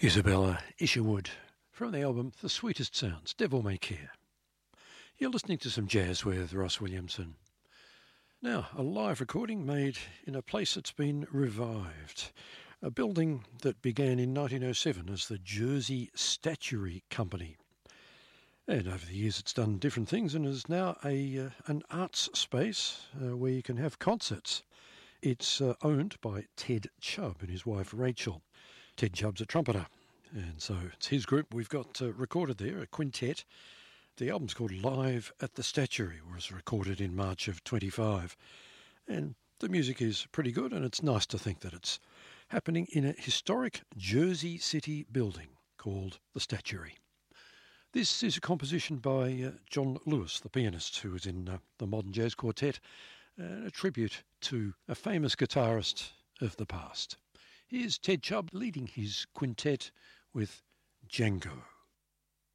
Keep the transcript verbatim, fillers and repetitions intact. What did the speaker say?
Isabella Isherwood from the album The Sweetest Sounds, Devil May Care. You're listening to some jazz with Ross Williamson. Now, a live recording made in a place that's been revived. A building that began in nineteen oh seven as the Jersey Statuary Company. And over the years it's done different things and is now a uh, an arts space uh, where you can have concerts. It's uh, owned by Ted Chubb and his wife Rachel. Ted Chubb's a trumpeter, and so it's his group we've got uh, recorded there, a quintet. The album's called Live at the Statuary, it was recorded in March of twenty-five. And the music is pretty good, and it's nice to think that it's happening in a historic Jersey City building called the Statuary. This is a composition by uh, John Lewis, the pianist, who was in uh, the Modern Jazz Quartet, and a tribute to a famous guitarist of the past. Here's Ted Chubb leading his quintet with Django.